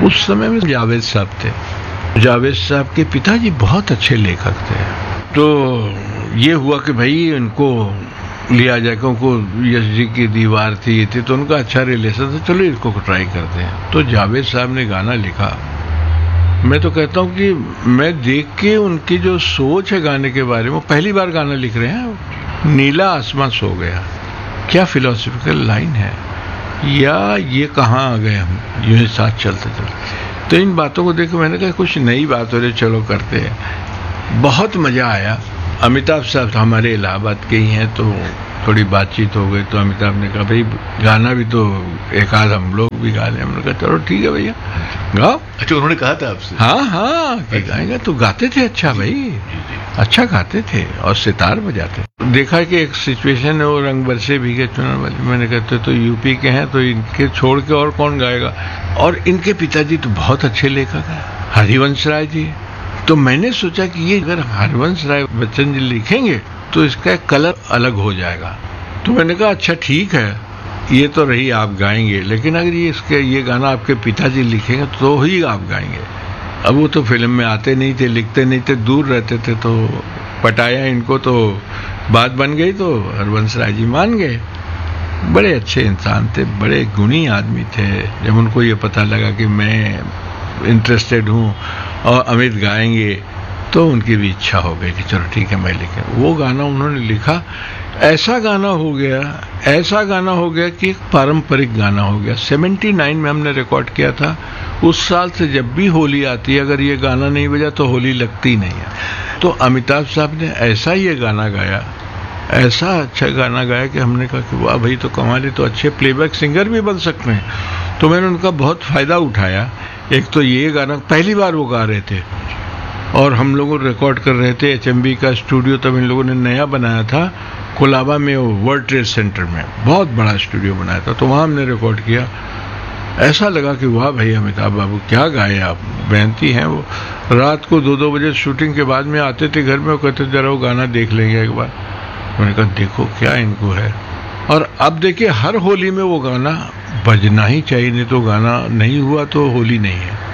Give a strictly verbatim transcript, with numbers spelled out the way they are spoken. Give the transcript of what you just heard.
उस समय में जावेद साहब थे। जावेद साहब के पिताजी बहुत अच्छे लेखक थे। तो ये हुआ कि भाई इनको लिया जाए, क्योंकि यश जी की दीवार थी ये थी, तो उनका अच्छा रिलेशन था, चलो इसको ट्राई करते हैं। तो जावेद साहब ने गाना लिखा। मैं तो कहता हूँ कि मैं देख के उनकी जो सोच है गाने के बारे में, पहली बार गाना लिख रहे हैं, नीला आसमां सो गया, क्या फिलोसफिकल लाइन है, या ये कहाँ आ गए हम यूं साथ चलते चलते। तो इन बातों को देख मैंने कहा कुछ नई बात हो रही, चलो करते हैं। बहुत मजा आया। अमिताभ साहब हमारे इलाहाबाद के ही हैं, तो थोड़ी बातचीत हो गई। तो अमिताभ ने कहा भाई गाना भी तो एक आध हम लोग भी गा लें। हमने कहा चलो ठीक है भैया गाओ। अच्छा, उन्होंने कहा था आपसे? हाँ हाँ कि गाएगा। तो गाते थे अच्छा भाई, अच्छा गाते थे और सितार बजाते। देखा कि एक सिचुएशन है वो रंग बरसे भीगे चुनर वाली, मैंने कहते तो यूपी के हैं तो इनके छोड़ के और कौन गाएगा। और इनके पिताजी तो बहुत अच्छे लेखक हैं, हरिवंश राय जी। तो मैंने सोचा कि ये अगर हरिवंश राय बच्चन जी लिखेंगे तो इसका कलर अलग हो जाएगा। तो मैंने कहा अच्छा ठीक है, ये तो रही आप गाएंगे, लेकिन अगर ये इसके ये गाना आपके पिताजी लिखेंगे तो ही आप गाएंगे। अब वो तो फिल्म में आते नहीं थे, लिखते नहीं थे, दूर रहते थे, तो पटाया इनको, तो बात बन गई। तो हरिवंश राय जी मान गए। बड़े अच्छे इंसान थे, बड़े गुणी आदमी थे। जब उनको ये पता लगा कि मैं इंटरेस्टेड हूँ और अमित गाएंगे, तो उनकी भी इच्छा हो गई कि चलो ठीक है मैं लिखे। वो गाना उन्होंने लिखा, ऐसा गाना हो गया, ऐसा गाना हो गया कि एक पारंपरिक गाना हो गया। सेवेंटी नाइन में हमने रिकॉर्ड किया था। उस साल से जब भी होली आती है, अगर ये गाना नहीं बजा तो होली लगती नहीं है। तो अमिताभ साहब ने ऐसा ये गाना गाया, ऐसा अच्छा गाना गाया कि हमने कहा कि वाह भाई तो कमाल, तो अच्छे प्लेबैक सिंगर भी बन सकते हैं। तो मैंने उनका बहुत फ़ायदा उठाया। एक तो ये गाना पहली बार वो गा रहे थे और हम लोग रिकॉर्ड कर रहे थे। एच एम बी का स्टूडियो तब इन लोगों ने नया बनाया था कोलाबा में, वर्ल्ड ट्रेड सेंटर में, बहुत बड़ा स्टूडियो बनाया था। तो वहाँ हमने रिकॉर्ड किया। ऐसा लगा कि वाह भाई अमिताभ बाबू क्या गाए आप, मेहनती हैं वो। रात को दो दो बजे शूटिंग के बाद में आते थे घर में, वो कहते जरा वो गाना देख लेंगे एक बार। मैंने कहा देखो क्या इनको है। और अब देखिए हर होली में वो गाना बजना ही चाहिए, नहीं तो गाना नहीं हुआ तो होली नहीं है।